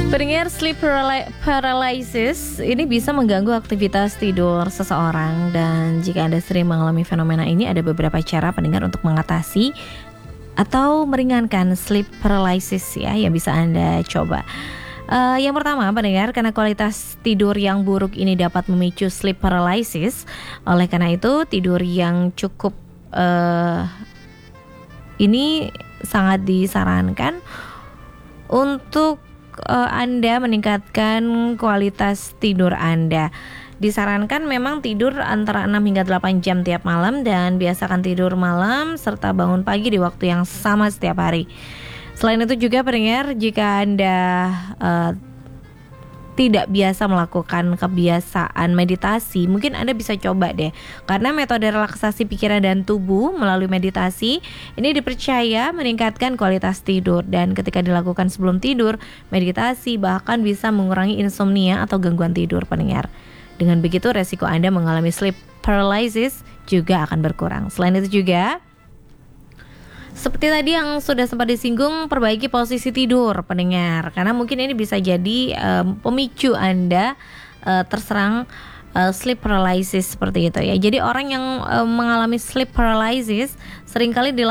Pendengar, sleep paralysis ini bisa mengganggu aktivitas tidur seseorang, dan jika Anda sering mengalami fenomena ini, ada beberapa cara pendengar untuk mengatasi atau meringankan sleep paralysis ya yang bisa Anda coba. Yang pertama pendengar, karena kualitas tidur yang buruk ini dapat memicu sleep paralysis. Oleh karena itu tidur yang cukup ini sangat disarankan untuk Anda meningkatkan kualitas tidur Anda. Disarankan memang tidur antara 6 hingga 8 jam tiap malam, dan biasakan tidur malam serta bangun pagi di waktu yang sama setiap hari. Selain itu juga pendengar, jika Anda tidak biasa melakukan kebiasaan meditasi, mungkin Anda bisa coba deh, karena metode relaksasi pikiran dan tubuh melalui meditasi ini dipercaya meningkatkan kualitas tidur, dan ketika dilakukan sebelum tidur, meditasi bahkan bisa mengurangi insomnia atau gangguan tidur pendengar. Dengan begitu resiko Anda mengalami sleep paralysis juga akan berkurang. Selain itu juga, seperti tadi yang sudah sempat disinggung, perbaiki posisi tidur pendengar, karena mungkin ini bisa jadi pemicu Anda terserang sleep paralysis seperti itu ya. Jadi orang yang mengalami sleep paralysis seringkali